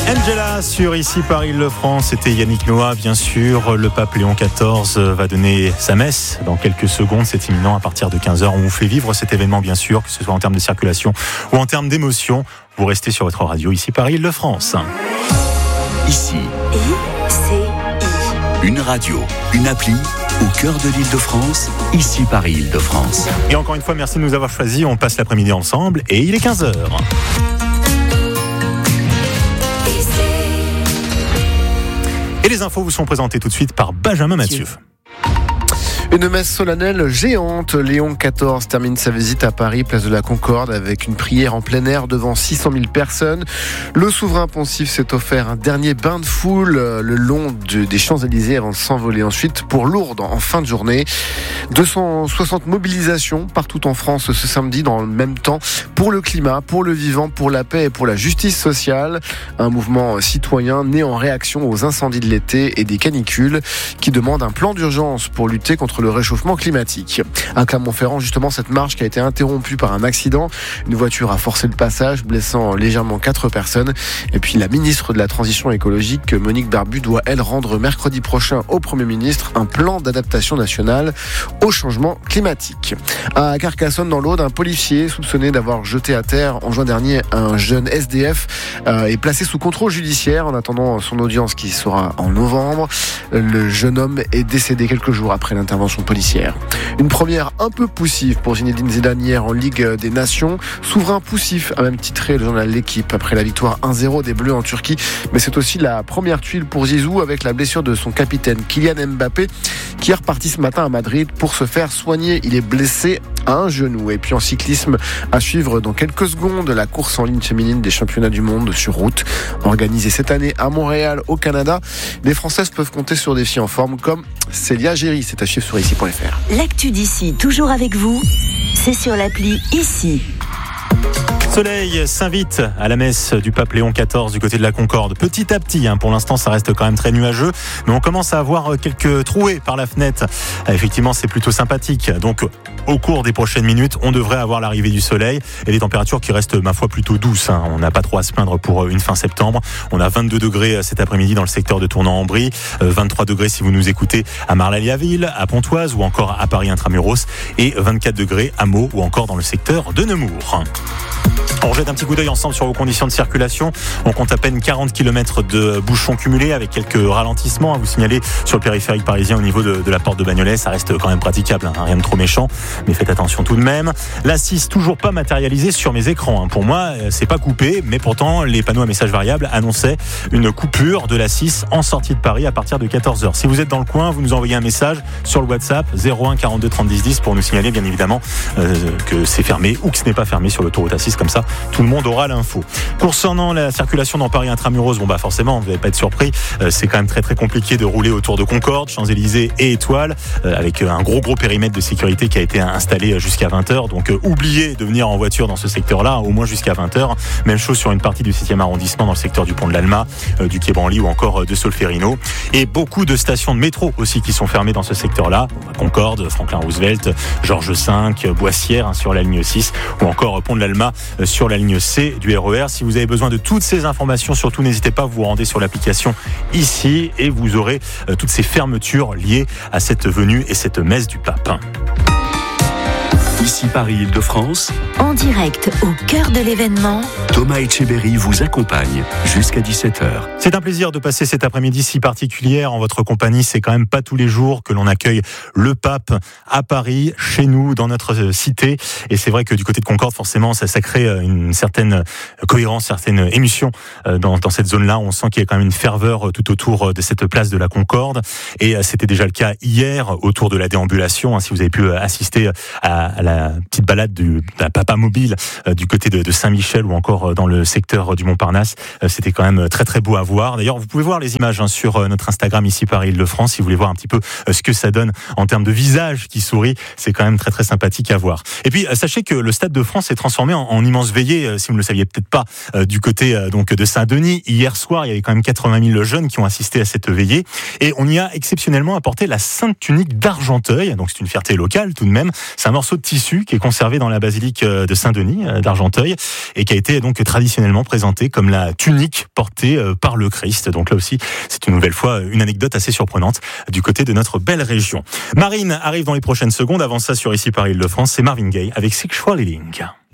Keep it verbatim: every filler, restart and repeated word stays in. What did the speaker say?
Angela sur Ici Paris-Île-de-France, c'était Yannick Noah bien sûr. Le pape Léon quatorze va donner sa messe dans quelques secondes, c'est imminent à partir de quinze heures. On vous fait vivre cet événement bien sûr, que ce soit en termes de circulation ou en termes d'émotion. Vous restez sur votre radio Ici Paris-Île-de-France. Ici, I C I. Une radio, une appli au cœur de l'Île-de-France, Ici Paris-Île-de-France. Et encore une fois, merci de nous avoir choisis. On passe l'après-midi ensemble et il est quinze heures. Et les infos vous sont présentées tout de suite par Benjamin Mathieu. Une messe solennelle géante. Léon quatorze termine sa visite à Paris, place de la Concorde, avec une prière en plein air devant six cent mille personnes. Le souverain poncif s'est offert un dernier bain de foule le long de, des Champs-Élysées avant de s'envoler ensuite pour Lourdes en fin de journée. deux cent soixante mobilisations partout en France ce samedi dans le même temps pour le climat, pour le vivant, pour la paix et pour la justice sociale. Un mouvement citoyen né en réaction aux incendies de l'été et des canicules qui demande un plan d'urgence pour lutter contre le réchauffement climatique. À Clermont-Ferrand, justement, cette marche qui a été interrompue par un accident. Une voiture a forcé le passage, blessant légèrement quatre personnes. Et puis la ministre de la Transition écologique, Monique Barbu, doit, elle, rendre mercredi prochain au Premier ministre un plan d'adaptation nationale au changement climatique. À Carcassonne, dans l'Aude, un policier soupçonné d'avoir jeté à terre en juin dernier un jeune S D F euh, est placé sous contrôle judiciaire en attendant son audience qui sera en novembre. Le jeune homme est décédé quelques jours après l'intervention policière. Une première un peu poussive pour Zinedine Zidane hier en Ligue des Nations. Souverain poussif, a même titré le journal L'Équipe après la victoire un zéro des Bleus en Turquie. Mais c'est aussi la première tuile pour Zizou avec la blessure de son capitaine Kylian Mbappé qui est reparti ce matin à Madrid pour se faire soigner. Il est blessé à un genou. Et puis en cyclisme, à suivre dans quelques secondes, la course en ligne féminine des championnats du monde sur route. Organisée cette année à Montréal, au Canada. Les Françaises peuvent compter sur des filles en forme comme Célia Géry. C'est à suivre sur ici point f r. L'actu d'ici, toujours avec vous, c'est sur l'appli Ici. Soleil s'invite à la messe du pape Léon quatorze du côté de la Concorde. Petit à petit, hein, pour l'instant ça reste quand même très nuageux, mais on commence à avoir quelques trouées par la fenêtre. Effectivement, c'est plutôt sympathique. Donc au cours des prochaines minutes, on devrait avoir l'arrivée du soleil et des températures qui restent, ma foi, plutôt douces. Hein. On n'a pas trop à se plaindre pour une fin septembre. On a vingt-deux degrés cet après-midi dans le secteur de Tournan-en-Brie, vingt-trois degrés si vous nous écoutez à Marly-la-Ville, à Pontoise ou encore à Paris Intramuros, et vingt-quatre degrés à Meaux ou encore dans le secteur de Nemours. On jette un petit coup d'œil ensemble sur vos conditions de circulation. On compte à peine quarante kilomètres de bouchons cumulés avec quelques ralentissements à vous signaler sur le périphérique parisien au niveau de, de la porte de Bagnolet. Ça reste quand même praticable, hein, rien de trop méchant, mais faites attention tout de même. La six toujours pas matérialisée sur mes écrans. Hein. Pour moi, c'est pas coupé, mais pourtant les panneaux à messages variables annonçaient une coupure de la six en sortie de Paris à partir de quatorze heures. Si vous êtes dans le coin, vous nous envoyez un message sur le WhatsApp zéro un quarante-deux trente dix dix pour nous signaler bien évidemment euh, que c'est fermé ou que ce n'est pas fermé sur l'autoroute A six. Comme ça, tout le monde aura l'info. Concernant la circulation dans Paris Intramuros, bon bah forcément, vous n'allez pas être surpris, euh, c'est quand même très très compliqué de rouler autour de Concorde, Champs-Élysées et Étoile, euh, avec un gros gros périmètre de sécurité qui a été installé jusqu'à vingt heures. Donc euh, oubliez de venir en voiture dans ce secteur-là, au moins jusqu'à vingt heures. Même chose sur une partie du septième arrondissement dans le secteur du Pont de l'Alma, euh, du Quai Branly ou encore euh, de Solferino. Et beaucoup de stations de métro aussi qui sont fermées dans ce secteur-là. Concorde, Franklin Roosevelt, Georges cinq, Boissière hein, sur la ligne six ou encore euh, Pont de l'Alma euh, sur la ligne C du R E R. Si vous avez besoin de toutes ces informations, surtout n'hésitez pas, vous vous rendez sur l'application Ici et vous aurez euh, toutes ces fermetures liées à cette venue et cette messe du pape. Ici Paris-Île-de-France, En direct au cœur de l'événement, Thomas Etcheberry vous accompagne jusqu'à dix-sept heures. C'est un plaisir de passer cet après-midi si particulier en votre compagnie. C'est quand même pas tous les jours que l'on accueille le pape à Paris, chez nous, dans notre cité. Et c'est vrai que du côté de Concorde, forcément, ça, ça crée une certaine cohérence, certaine émulsion dans, dans cette zone-là. On sent qu'il y a quand même une ferveur tout autour de cette place de la Concorde. Et c'était déjà le cas hier autour de la déambulation. Si vous avez pu assister à la petite balade du la papa mobile du côté de, de Saint-Michel ou encore dans le secteur du Montparnasse, c'était quand même très très beau à voir. D'ailleurs, vous pouvez voir les images hein, sur notre Instagram Ici Paris-Île-de-France si vous voulez voir un petit peu ce que ça donne en termes de visage qui sourit. C'est quand même très très sympathique à voir. Et puis sachez que le Stade de France s'est transformé en, en immense veillée, si vous ne le saviez peut-être pas, euh, du côté euh, donc de Saint-Denis. Hier soir, il y avait quand même quatre-vingt mille jeunes qui ont assisté à cette veillée et on y a exceptionnellement apporté la Sainte Tunique d'Argenteuil. Donc c'est une fierté locale tout de même. C'est un morceau de tissu tissu qui est conservé dans la basilique de Saint-Denis d'Argenteuil et qui a été donc traditionnellement présenté comme la tunique portée par le Christ. Donc là aussi, c'est une nouvelle fois une anecdote assez surprenante du côté de notre belle région. Marine arrive dans les prochaines secondes. Avant ça, sur Ici par Île-de-France, c'est Marvin Gaye avec Sexual Healing.